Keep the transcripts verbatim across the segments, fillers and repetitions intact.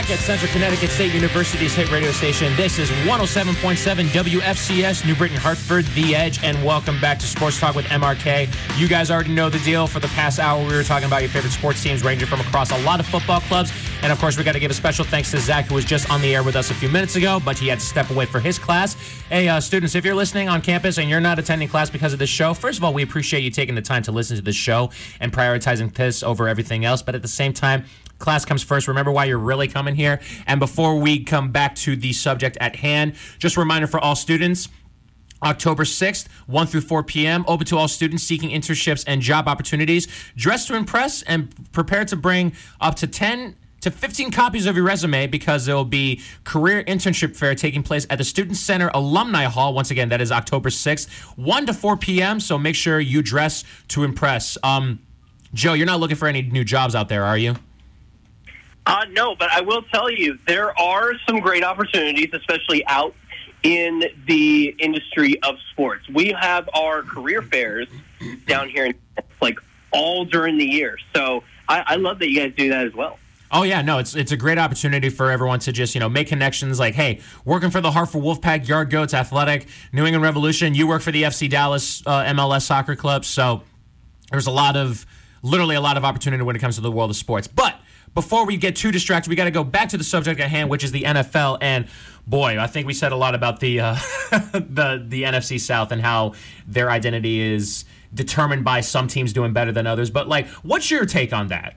back at Central Connecticut State University's hit radio station. This is one oh seven point seven W F C S, New Britain, Hartford, The Edge, and welcome back to Sports Talk with M R K. You guys already know the deal. For the past hour, we were talking about your favorite sports teams ranging from across a lot of football clubs. And, of course, we got to give a special thanks to Zach, who was just on the air with us a few minutes ago, but he had to step away for his class. Hey, uh, students, if you're listening on campus and you're not attending class because of this show, first of all, we appreciate you taking the time to listen to this show and prioritizing this over everything else. But at the same time, class comes first. Remember why you're really coming here. And before we come back to the subject at hand, just a reminder for all students, October sixth, one through four p.m., open to all students seeking internships and job opportunities. Dress to impress and prepare to bring up to ten to fifteen copies of your resume, because there will be career internship fair taking place at the Student Center Alumni Hall. Once again, that is October sixth, one to four p.m., so make sure you dress to impress. Um, Joe, you're not looking for any new jobs out there, are you? Uh, no, but I will tell you, there are some great opportunities, especially out in the industry of sports. We have our career fairs down here, in, like, all during the year. So I, I love that you guys do that as well. Oh, yeah, no, it's it's a great opportunity for everyone to just, you know, make connections like, hey, working for the Hartford Wolfpack, Yard Goats, Athletic, New England Revolution, you work for the F C Dallas uh, M L S Soccer Club. So there's a lot of, literally a lot of opportunity when it comes to the world of sports. But before we get too distracted, we got to go back to the subject at hand, which is the N F L. And boy, I think we said a lot about the uh, the the N F C South and how their identity is determined by some teams doing better than others. But like, what's your take on that?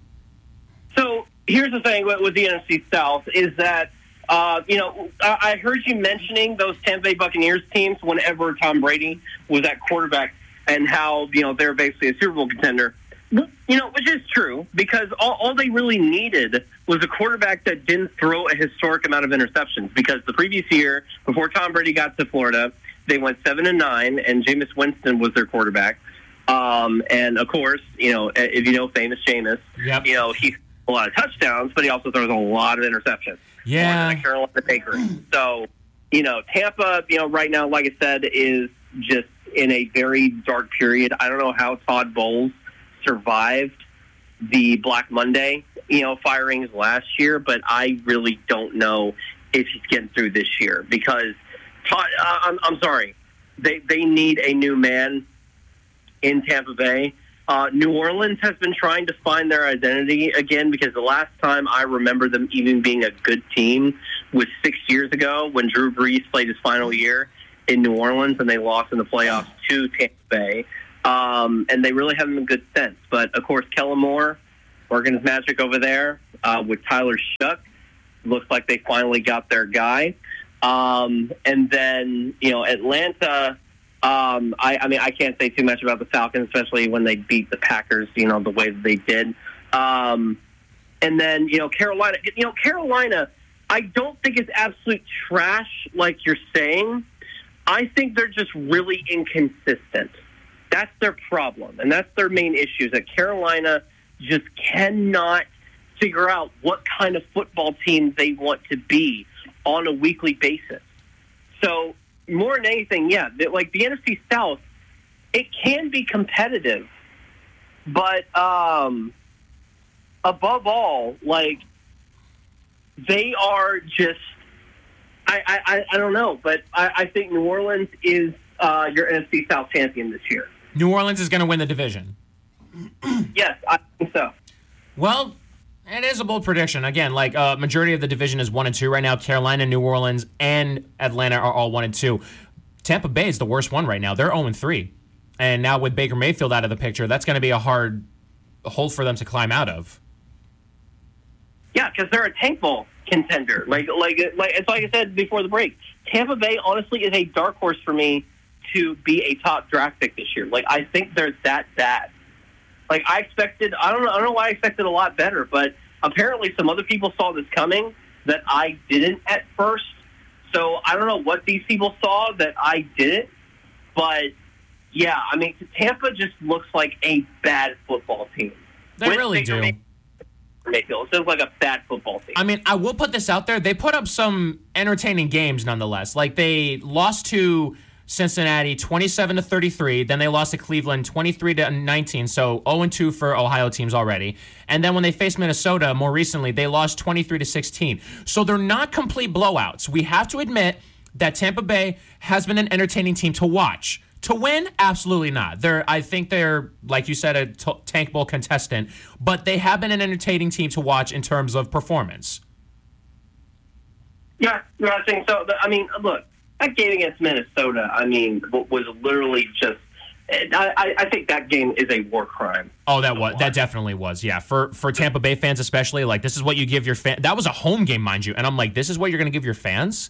So here's the thing with, with the N F C South is that uh, you know I, I heard you mentioning those Tampa Bay Buccaneers teams whenever Tom Brady was at quarterback, and how you know they're basically a Super Bowl contender. You know, which is true, because all, all they really needed was a quarterback that didn't throw a historic amount of interceptions. Because the previous year, before Tom Brady got to Florida, they went seven and nine, and Jameis Winston was their quarterback. Um, and of course, you know, if you know famous Jameis, yep. you know he throws a lot of touchdowns, but he also throws a lot of interceptions. Yeah, more than Carolina Baker. So, you know, Tampa, you know, right now, like I said, is just in a very dark period. I don't know how Todd Bowles survived the Black Monday, you know, firings last year, but I really don't know if he's getting through this year, because Todd, uh, I'm, I'm sorry, they they need a new man in Tampa Bay. Uh, New Orleans has been trying to find their identity again, because the last time I remember them even being a good team was six years ago when Drew Brees played his final year in New Orleans and they lost in the playoffs to Tampa Bay. Um, and they really haven't been good since. But, of course, Kellen Moore working his magic over there uh, with Tyler Shuck. Looks like they finally got their guy. Um, and then, you know, Atlanta, um, I, I mean, I can't say too much about the Falcons, especially when they beat the Packers, you know, the way that they did. Um, and then, you know, Carolina, you know, Carolina, I don't think it's absolute trash like you're saying. I think they're just really inconsistent. That's their problem, and that's their main issue, is that Carolina just cannot figure out what kind of football team they want to be on a weekly basis. So more than anything, yeah, like the N F C South, it can be competitive, but um, above all, like, they are just, I, I, I don't know, but I, I think New Orleans is uh, your N F C South champion this year. New Orleans is going to win the division. Yes, I think so. Well, it is a bold prediction. Again, like, uh, majority of the division is one and two right now. Carolina, New Orleans, and Atlanta are all one and two. Tampa Bay is the worst one right now. They're zero and three. And now with Baker Mayfield out of the picture, that's going to be a hard hole for them to climb out of. Yeah, because they're a tank bowl contender. Like, like, like it's like I said before the break. Tampa Bay, honestly, is a dark horse for me to be a top draft pick this year. Like, I think they're that bad. Like, I expected, I don't know, I don't know why I expected a lot better, but apparently some other people saw this coming that I didn't at first. So I don't know what these people saw that I didn't, but yeah, I mean, Tampa just looks like a bad football team. They With really do. Mayfield. It feels like a bad football team. I mean, I will put this out there. They put up some entertaining games nonetheless. Like, they lost to Cincinnati twenty-seven to thirty-three. Then they lost to Cleveland twenty-three to nineteen. So oh and two for Ohio teams already. And then when they faced Minnesota more recently, they lost twenty-three to sixteen. So they're not complete blowouts. We have to admit that Tampa Bay has been an entertaining team to watch. To win, absolutely not. They're, I think they're, like you said, a t- tank bowl contestant, but they have been an entertaining team to watch in terms of performance. Yeah, no, I think so. I mean, look, that game against Minnesota, I mean, was literally just. I, I think that game is a war crime. Oh, that was that definitely was. Yeah, for for Tampa Bay fans especially, like this is what you give your fan. That was a home game, mind you, and I'm like, this is what you're going to give your fans.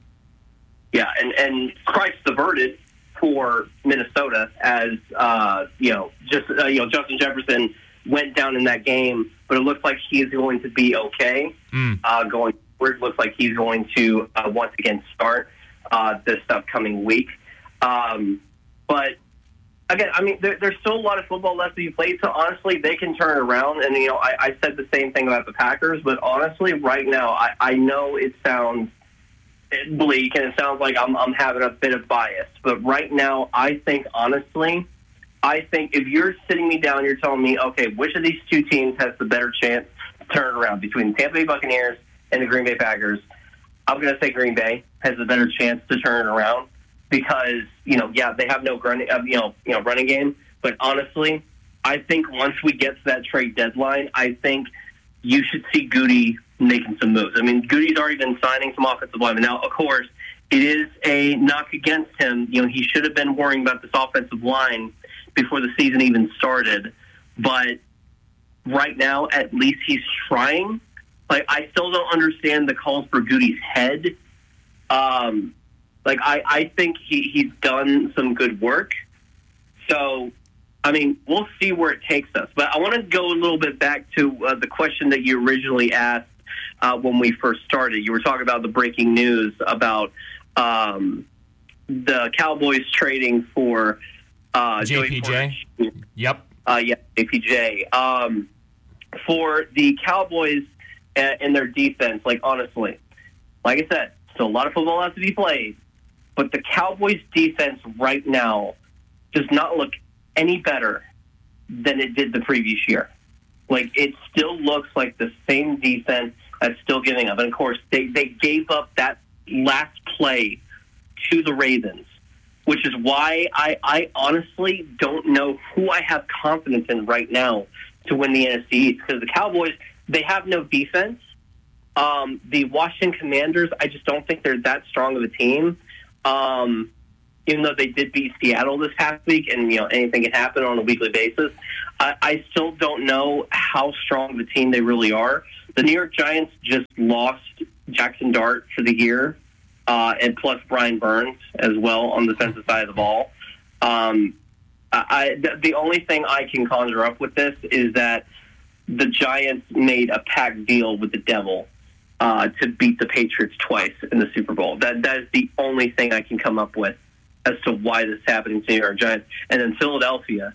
Yeah, and and Christ averted for Minnesota as uh, you know, just uh, you know, Justin Jefferson went down in that game, but it looks like he is going to be okay. Mm. Uh, going forward, it looks like he's going to uh, once again start uh, this upcoming week. Um, but again, I mean, there, there's still a lot of football left to be played. So honestly, they can turn around. And you know, I, I said the same thing about the Packers, but honestly, right now, I, I know it sounds bleak, and it sounds like I'm, I'm having a bit of bias. But right now, I think, honestly, I think if you're sitting me down, you're telling me, okay, which of these two teams has the better chance to turn it around between the Tampa Bay Buccaneers and the Green Bay Packers, I'm going to say Green Bay has a better chance to turn it around because, you know, yeah, they have no running, uh, you know, you know, running game. But honestly, I think once we get to that trade deadline, I think you should see Goody making some moves. I mean, Goody's already been signing some offensive linemen. Now, of course, it is a knock against him. You know, he should have been worrying about this offensive line before the season even started. But right now, at least he's trying. Like, I still don't understand the calls for Goody's head. Um, like, I, I think he, he's done some good work. So, I mean, we'll see where it takes us. But I want to go a little bit back to uh, the question that you originally asked uh, when we first started. You were talking about the breaking news about um, the Cowboys trading for uh, J P J. Yep. Uh, yeah, J P J. Um, for the Cowboys and their defense, like, honestly, like I said, still a lot of football has to be played. But the Cowboys' defense right now does not look any better than it did the previous year. Like, it still looks like the same defense that's still giving up. And, of course, they, they gave up that last play to the Ravens, which is why I, I honestly don't know who I have confidence in right now to win the N F C East. Because the Cowboys, they have no defense. Um, the Washington Commanders, I just don't think they're that strong of a team. Um Even though they did beat Seattle this past week, and you know anything can happen on a weekly basis, I, I still don't know how strong of a team they really are. The New York Giants just lost Jackson Dart for the year, uh, and plus Brian Burns as well on the defensive side of the ball. Um, I, I, the only thing I can conjure up with this is that the Giants made a pact deal with the devil uh, to beat the Patriots twice in the Super Bowl. That that is the only thing I can come up with as to why this is happening to the New York Giants. And then Philadelphia.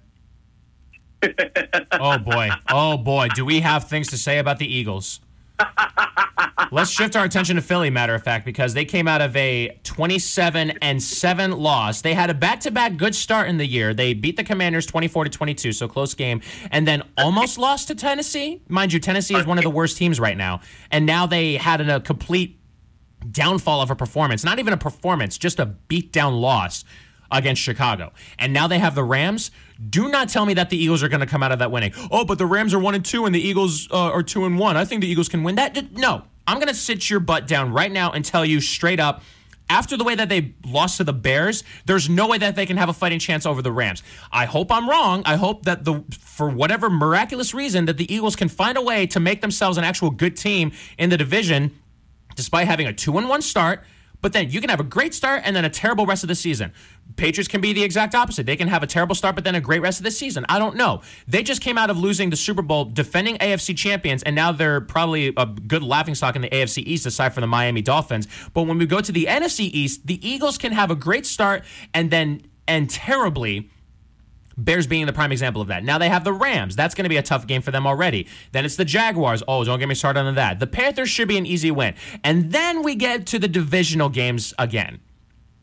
oh, boy. Oh, boy. Do we have things to say about the Eagles? Let's shift our attention to Philly, matter of fact, because they came out of a twenty-seven and seven loss. They had a back-to-back good start in the year. They beat the Commanders twenty-four to twenty-two, so close game, and then almost lost to Tennessee. Mind you, Tennessee is one of the worst teams right now, and now they had a complete downfall of a performance. Not even a performance, just a beat-down loss against Chicago. And now they have the Rams. Do not tell me that the Eagles are going to come out of that winning. Oh, but the Rams are one and two, and the Eagles uh, are two and one. I think the Eagles can win that. No, I'm going to sit your butt down right now and tell you straight up, after the way that they lost to the Bears, there's no way that they can have a fighting chance over the Rams. I hope I'm wrong. I hope that the for whatever miraculous reason that the Eagles can find a way to make themselves an actual good team in the division, despite having a two and one start. But then you can have a great start and then a terrible rest of the season. Patriots can be the exact opposite. They can have a terrible start, but then a great rest of the season. I don't know. They just came out of losing the Super Bowl, defending A F C champions, and now they're probably a good laughingstock in the A F C East, aside from the Miami Dolphins. But when we go to the N F C East, the Eagles can have a great start and then end terribly. Bears being the prime example of that. Now they have the Rams. That's going to be a tough game for them already. Then it's the Jaguars. Oh, don't get me started on that. The Panthers should be an easy win. And then we get to the divisional games again.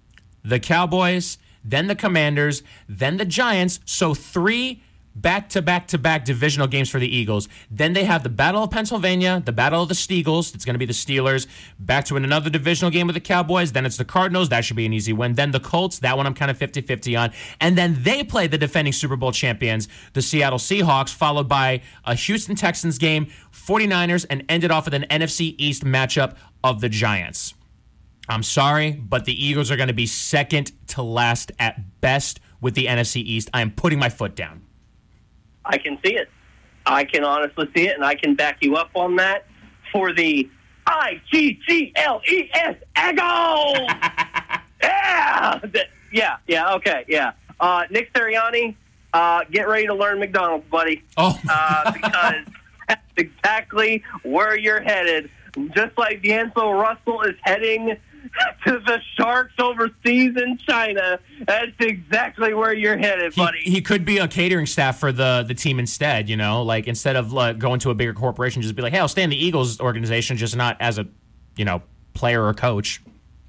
the Cowboys, then the Commanders, then the Giants. So three back-to-back-to-back divisional games for the Eagles. Then they have the Battle of Pennsylvania, the Battle of the Steagles. It's going to be the Steelers. Back to another divisional game with the Cowboys. Then it's the Cardinals. That should be an easy win. Then the Colts. That one I'm kind of fifty-fifty on. And then they play the defending Super Bowl champions, the Seattle Seahawks, followed by a Houston Texans game, forty-niners, and ended off with an N F C East matchup of the Giants. I'm sorry, but the Eagles are going to be second to last at best with the N F C East. I am putting my foot down. I can see it. I can honestly see it, and I can back you up on that for the I G G L E S Eagles. yeah, yeah, yeah. Okay, yeah. Uh, Nick Sirianni, uh, get ready to learn McDonald's, buddy. Oh, uh, because that's exactly where you're headed. Just like D'Angelo Russell is heading to the Sharks overseas in China, that's exactly where you're headed, buddy. He, he could be a catering staff for the, the team instead, you know, like instead of like, going to a bigger corporation, just be like, hey, I'll stay in the Eagles organization, just not as a, you know, player or coach.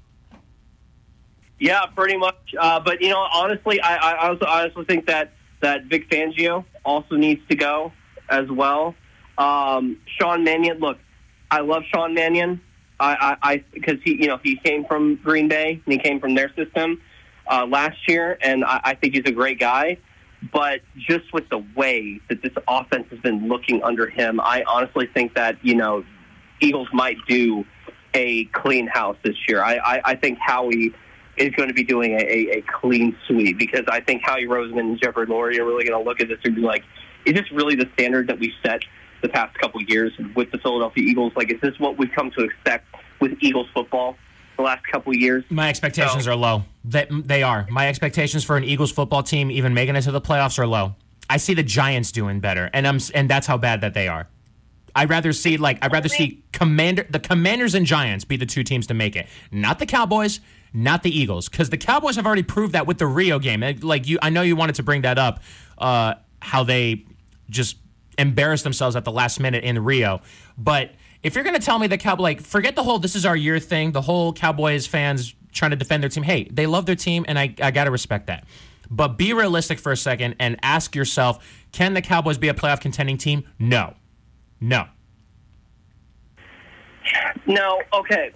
Yeah, pretty much. Uh, but, you know, honestly, I, I, also, I also think that, that Vic Fangio also needs to go as well. Um, Sean Mannion, look, I love Sean Mannion. I, I, because he, you know, he came from Green Bay and he came from their system uh, last year, and I, I think he's a great guy. But just with the way that this offense has been looking under him, I honestly think that, you know, Eagles might do a clean house this year. I, I, I think Howie is going to be doing a, a, a clean sweep, because I think Howie Roseman and Jeffrey Lurie are really going to look at this and be like, is this really the standard that we set the past couple of years with the Philadelphia Eagles? Like, is this what we've come to expect with Eagles football the last couple of years? My expectations so, are low. They, they are. My expectations for an Eagles football team even making it to the playoffs are low. I see the Giants doing better, and I'm and that's how bad that they are. I'd rather see like I'd rather see Commander the Commanders and Giants be the two teams to make it, not the Cowboys, not the Eagles, because the Cowboys have already proved that with the Rio game. Like you, I know you wanted to bring that up, uh, how they just embarrassed themselves at the last minute in Rio. But if you're going to tell me the Cowboys, like, forget the whole this is our year thing, the whole Cowboys fans trying to defend their team. Hey, they love their team, and I, I got to respect that. But be realistic for a second and ask yourself, can the Cowboys be a playoff contending team? No. No. No, okay.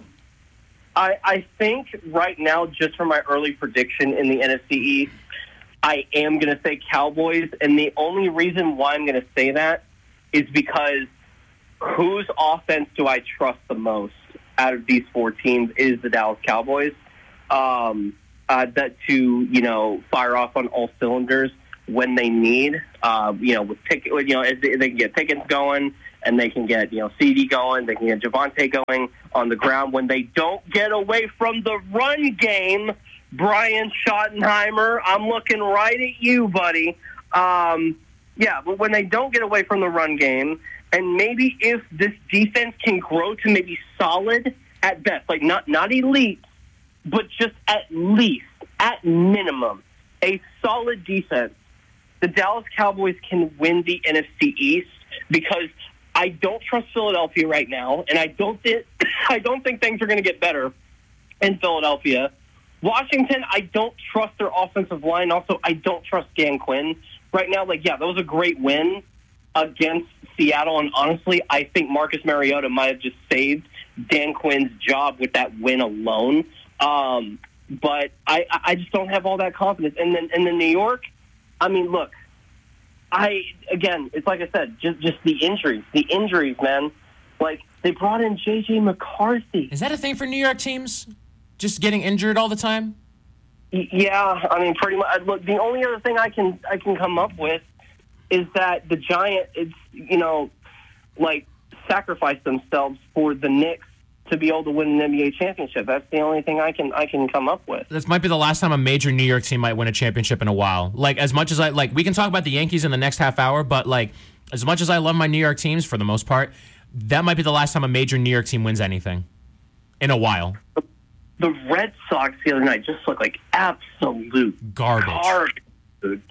I, I think right now, just for my early prediction in the N F C East, I am going to say Cowboys, and the only reason why I'm going to say that is because whose offense do I trust the most out of these four teams is the Dallas Cowboys. Um, uh, that to, you know, fire off on all cylinders when they need, uh, you know, with Pick, you know, they, they can get Pickens going, and they can get, you know, C D going, they can get Javonte going on the ground. When they don't get away from the run game, Brian Schottenheimer, I'm looking right at you, buddy. Um, yeah, but when they don't get away from the run game, and maybe if this defense can grow to maybe solid at best, like not, not elite, but just at least, at minimum, a solid defense, the Dallas Cowboys can win the N F C East, because I don't trust Philadelphia right now, and I don't think, I don't think things are going to get better in Philadelphia. Washington, I don't trust their offensive line. Also, I don't trust Dan Quinn right now. Like, yeah, that was a great win against Seattle, and honestly, I think Marcus Mariota might have just saved Dan Quinn's job with that win alone. Um, but I, I just don't have all that confidence. And then, and then New York, I mean, look, I again, it's like I said, just just the injuries, the injuries, man. Like, they brought in J J McCarthy. Is that a thing for New York teams? Just getting injured all the time? Yeah, I mean, pretty much. Look, the only other thing I can I can come up with is that the Giants, it's, you know, like, sacrificed themselves for the Knicks to be able to win an N B A championship. That's the only thing I can I can come up with. This might be the last time a major New York team might win a championship in a while. Like, as much as I, like, we can talk about the Yankees in the next half hour, but, like, as much as I love my New York teams for the most part, that might be the last time a major New York team wins anything in a while. The Red Sox the other night just looked like absolute garbage. garbage. Dude.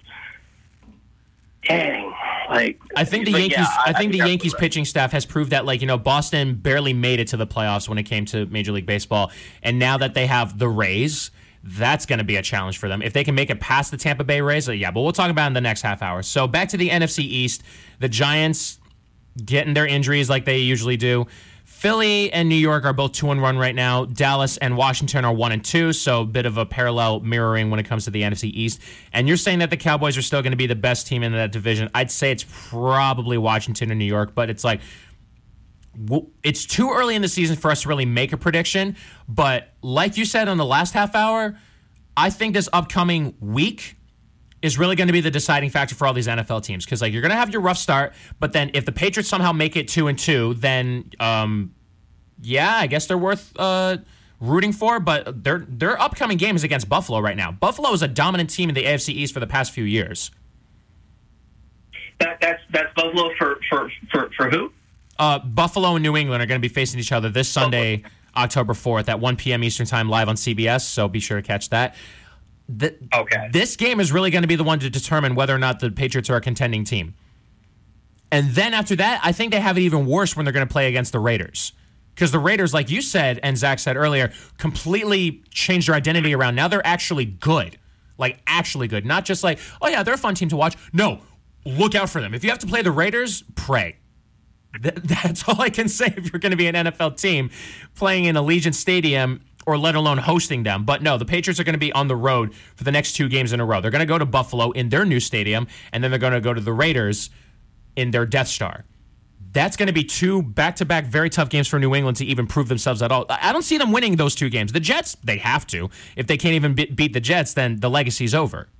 Dang. Like, I think the Yankees. Yeah, I, I think I the Yankees right. pitching staff has proved that, like, you know, Boston barely made it to the playoffs when it came to Major League Baseball, and now that they have the Rays, That's going to be a challenge for them. If they can make it past the Tampa Bay Rays, yeah, but we'll talk about it in the next half hour. So back to the N F C East. The Giants getting their injuries like they usually do. Philly and New York are both two and one right now. Dallas and Washington are one and two, so a bit of a parallel mirroring when it comes to the N F C East. And you're saying that the Cowboys are still going to be the best team in that division. I'd say it's probably Washington or New York, but it's like it's too early in the season for us to really make a prediction. But like you said on the last half hour, I think this upcoming week is really going to be the deciding factor for all these N F L teams, because like you're going to have your rough start, but then if the Patriots somehow make it two and two, then um, yeah, I guess they're worth uh, rooting for. But their their upcoming game is against Buffalo right now. Buffalo is a dominant team in the A F C East for the past few years. That, that's that's Buffalo for for for, for who? Uh, Buffalo and New England are going to be facing each other this Sunday, October fourth at one p.m. Eastern Time, live on C B S. So be sure to catch that. The, okay. This game is really going to be the one to determine whether or not the Patriots are a contending team. And then after that, I think they have it even worse when they're going to play against the Raiders. Because the Raiders, like you said and Zach said earlier, completely changed their identity around. Now they're actually good. Like, actually good. Not just like, oh, yeah, they're a fun team to watch. No, look out for them. If you have to play the Raiders, pray. Th- that's all I can say if you're going to be an N F L team playing in Allegiant Stadium, or let alone hosting them. But no, the Patriots are going to be on the road for the next two games in a row. They're going to go to Buffalo in their new stadium, and then they're going to go to the Raiders in their Death Star. That's going to be two back-to-back very tough games for New England to even prove themselves at all. I don't see them winning those two games. The Jets, they have to. If they can't even be- beat the Jets, then the legacy's over.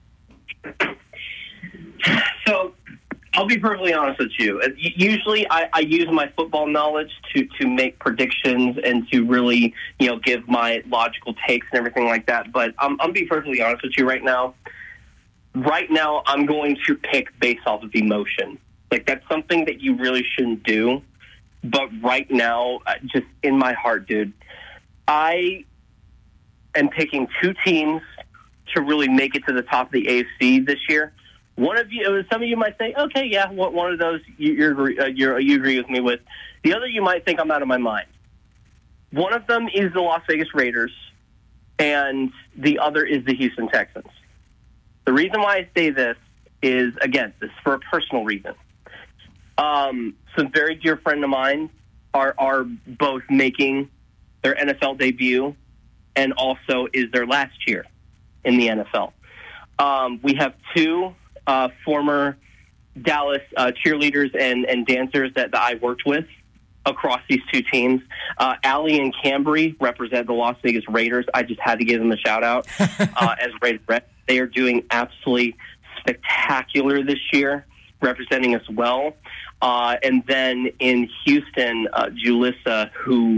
So I'll be perfectly honest with you. Usually I, I use my football knowledge to, to make predictions and to really, you know, give my logical takes and everything like that. But I'm, I'm being perfectly honest with you right now. Right now, I'm going to pick based off of emotion. Like, that's something that you really shouldn't do. But right now, just in my heart, dude, I am picking two teams to really make it to the top of the A F C this year. One of you, some of you might say, okay, yeah, one of those you you're, you're, you agree with me with. The other, you might think I'm out of my mind. One of them is the Las Vegas Raiders, and the other is the Houston Texans. The reason why I say this is, again, this is for a personal reason. Um, some very dear friend of mine are are both making their N F L debut, and also is their last year in the N F L. Um, we have two uh, former Dallas uh, cheerleaders and, and dancers that, that I worked with across these two teams. Uh, Allie and Cambry represent the Las Vegas Raiders. I just had to give them a shout-out uh, as Raiders. They are doing absolutely spectacular this year, representing us well. Uh, and then in Houston, uh, Julissa, who